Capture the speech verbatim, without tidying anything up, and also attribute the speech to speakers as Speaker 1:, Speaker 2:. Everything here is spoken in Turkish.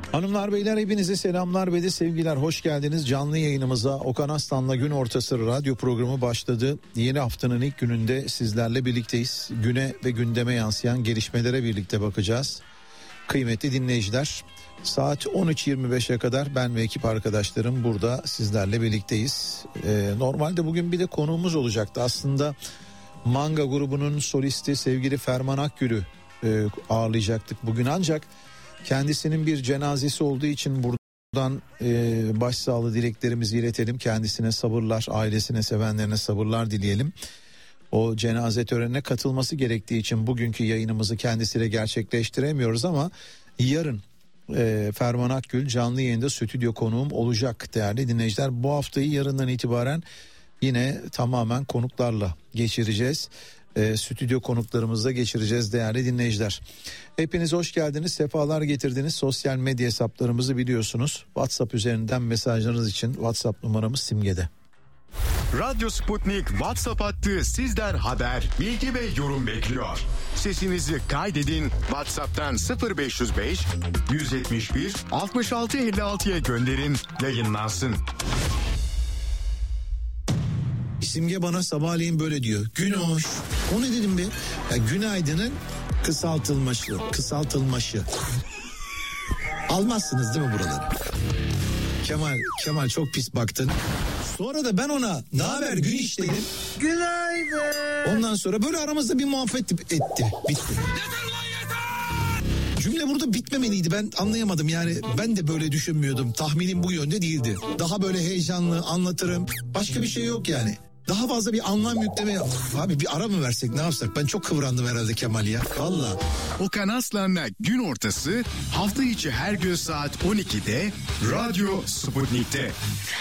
Speaker 1: Hanımlar beyler hepinize selamlar ve de sevgiler, hoş geldiniz canlı yayınımıza. Okan Aslan'la Gün Ortası radyo programı başladı. Yeni haftanın ilk gününde sizlerle birlikteyiz. Güne ve gündeme yansıyan gelişmelere birlikte bakacağız. Kıymetli dinleyiciler, saat on üç yirmi beşe kadar ben ve ekip arkadaşlarım burada sizlerle birlikteyiz. Ee, normalde bugün bir de konuğumuz olacaktı. Aslında Manga grubunun solisti sevgili Ferman Akgül'ü e, ağırlayacaktık bugün, ancak kendisinin bir cenazesi olduğu için buradan e, başsağlığı dileklerimizi iletelim. Kendisine sabırlar, ailesine, sevenlerine sabırlar dileyelim. O cenaze törenine katılması gerektiği için bugünkü yayınımızı kendisiyle gerçekleştiremiyoruz ama yarın e, Ferman Akgül canlı yayında stüdyo konuğum olacak değerli dinleyiciler. Bu haftayı yarından itibaren yine tamamen konuklarla geçireceğiz. E, stüdyo konuklarımızla geçireceğiz değerli dinleyiciler. Hepiniz hoş geldiniz, sefalar getirdiniz. Sosyal medya hesaplarımızı biliyorsunuz. WhatsApp üzerinden mesajlarınız için WhatsApp numaramız simgede.
Speaker 2: Radyo Sputnik WhatsApp hattı sizden haber, bilgi ve yorum bekliyor. Sesinizi kaydedin, WhatsApp'tan sıfır beş yüz beş yüz yetmiş bir altmış altı elli altıya gönderin, yayınlansın.
Speaker 1: Simge bana sabahleyin böyle diyor. Günoş. O ne dedim be? Ya günaydının kısaltılması. Kısaltılması. Almazsınız değil mi buraları? Kemal, Kemal çok pis baktın. Sonra da ben ona ne haber gün iş dedim. Günaydın. Ondan sonra böyle aramızda bir muhabbet etti. Bitti. Cümle burada bitmemeliydi, ben anlayamadım yani. Ben de böyle düşünmüyordum, tahminim bu yönde değildi. Daha böyle heyecanlı anlatırım, başka bir şey yok yani. Daha fazla bir anlam yükleme. Abi bir ara mı versek, ne yapsak? Ben çok kıvrandım herhalde Kemal ya. Valla.
Speaker 2: Okan Aslan'la Gün Ortası hafta içi her gün saat on ikide Radyo Sputnik'te.